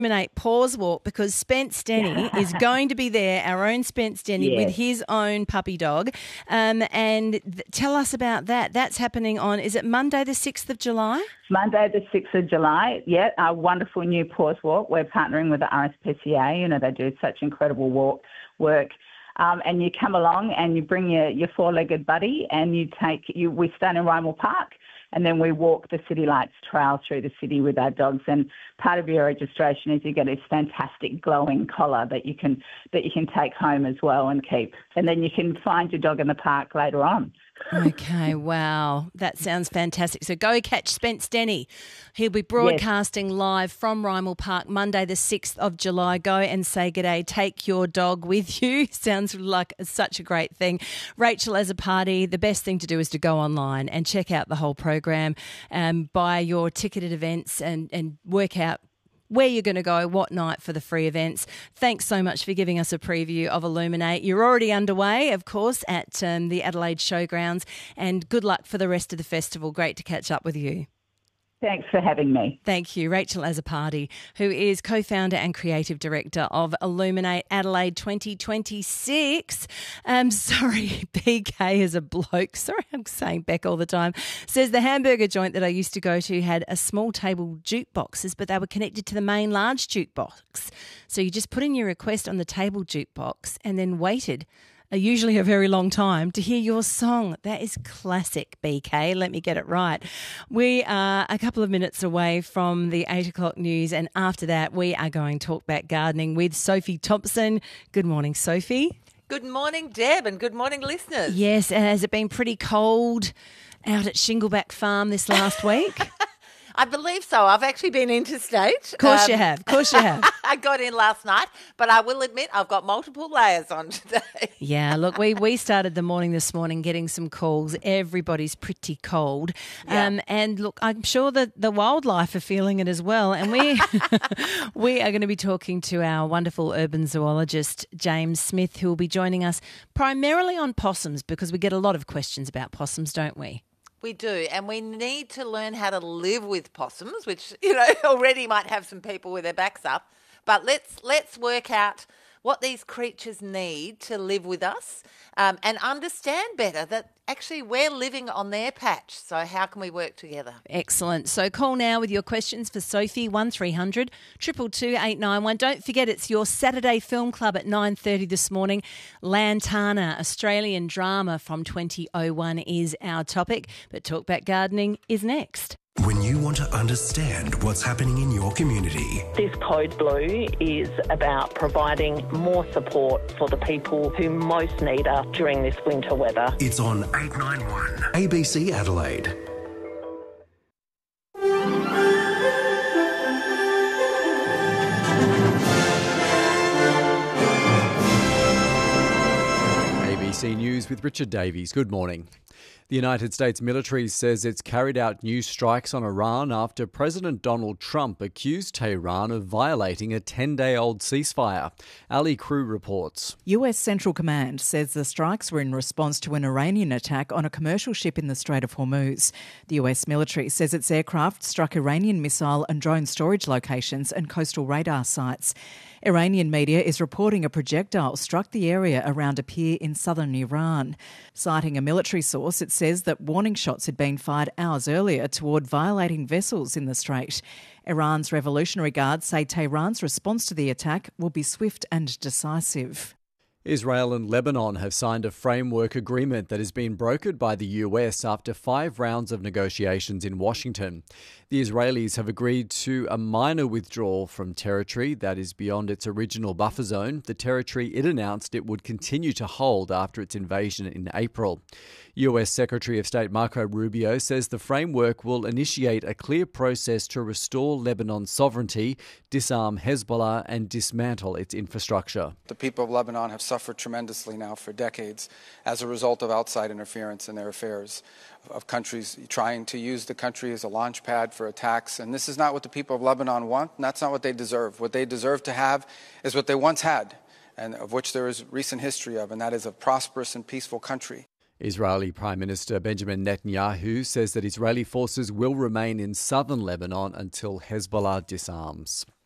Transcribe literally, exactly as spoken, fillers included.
Illuminate Paws Walk because Spence Denny is going to be there, our own Spence Denny, Yes. with his own puppy dog. Um, and th- tell us about that. That's happening on, is it Monday the sixth of July? Monday the sixth of July, yeah, our wonderful new Paws Walk. We're partnering with the R S P C A. You know, they do such incredible walk work. Um, and you come along and you bring your, your four-legged buddy and you take, you. we start in Rymel Park. And then we walk the City Lights Trail through the city with our dogs. And part of your registration is you get this fantastic glowing collar that you can that you can take home as well and keep. And then you can find your dog in the park later on. Okay, wow. That sounds fantastic. So go catch Spence Denny. He'll be broadcasting yes. live from Rymel Park Monday the sixth of July. Go and say g'day. Take your dog with you. Sounds like such a great thing. Rachel Azzopardi, the best thing to do is to go online and check out the whole program, um, buy your ticketed events and, and work out where you're going to go, what night for the free events. Thanks so much for giving us a preview of Illuminate. You're already underway, of course, at um, the Adelaide Showgrounds, and good luck for the rest of the festival. Great to catch up with you. Thanks for having me. Thank you. Rachel Azzopardi, who is co-founder and creative director of Illuminate Adelaide twenty twenty-six. Um, sorry, B K is a bloke. Sorry, I'm saying Beck all the time. Says the hamburger joint that I used to go to had a small table jukeboxes, but they were connected to the main large jukebox. So you just put in your request on the table jukebox and then waited Uh, usually a very long time to hear your song. That is classic, B K. Let me get it right. We are a couple of minutes away from the eight o'clock news, and after that we are going to talk back gardening with Sophie Thompson. Good morning, Sophie. Good morning, Deb, and good morning, listeners. Yes, and has it been pretty cold out at Shingleback Farm this last week? I believe so. I've actually been interstate. Of course um, you have. Of course you have. I got in last night, but I will admit I've got multiple layers on today. Yeah, look, we, we started the morning this morning getting some calls. Everybody's pretty cold. Yeah. Um, and look, I'm sure that the wildlife are feeling it as well. And we we are going to be talking to our wonderful urban zoologist, James Smith, who will be joining us primarily on possums, because we get a lot of questions about possums, don't we? We do, and we need to learn how to live with possums, which, you know, already might have some people with their backs up. But let's let's work out what these creatures need to live with us, um, and understand better that actually we're living on their patch. So how can we work together? Excellent. So call now with your questions for Sophie, one three hundred two two two eight nine one. Don't forget, it's your Saturday Film Club at nine thirty this morning. Lantana, Australian drama from twenty oh one is our topic, but Talkback Gardening is next. When you want to understand what's happening in your community. This Code Blue is about providing more support for the people who most need us during this winter weather. It's on eight ninety-one A B C Adelaide. A B C News with Richard Davies. Good morning. The United States military says it's carried out new strikes on Iran after President Donald Trump accused Tehran of violating a ten-day-old ceasefire. Ali Crew reports. U S Central Command says the strikes were in response to an Iranian attack on a commercial ship in the Strait of Hormuz. The U S military says its aircraft struck Iranian missile and drone storage locations and coastal radar sites. Iranian media is reporting a projectile struck the area around a pier in southern Iran. Citing a military source, it says that warning shots had been fired hours earlier toward violating vessels in the strait. Iran's Revolutionary Guard say Tehran's response to the attack will be swift and decisive. Israel and Lebanon have signed a framework agreement that has been brokered by the U S after five rounds of negotiations in Washington. The Israelis have agreed to a minor withdrawal from territory that is beyond its original buffer zone, the territory it announced it would continue to hold after its invasion in April. U S Secretary of State Marco Rubio says the framework will initiate a clear process to restore Lebanon's sovereignty, disarm Hezbollah and dismantle its infrastructure. The people of Lebanon have suffered tremendously now for decades as a result of outside interference in their affairs, of countries trying to use the country as a launch pad for attacks. And this is not what the people of Lebanon want, and that's not what they deserve. What they deserve to have is what they once had, and of which there is recent history of, and that is a prosperous and peaceful country. Israeli Prime Minister Benjamin Netanyahu says that Israeli forces will remain in southern Lebanon until Hezbollah disarms.